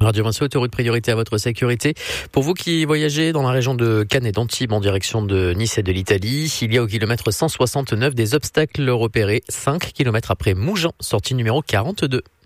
Radio Vinci, autoroute priorité à votre sécurité. Pour vous qui voyagez dans la région de Cannes et d'Antibes en direction de Nice et de l'Italie, il y a au kilomètre 169 des obstacles repérés, 5 kilomètres après Mougins, sortie numéro 42.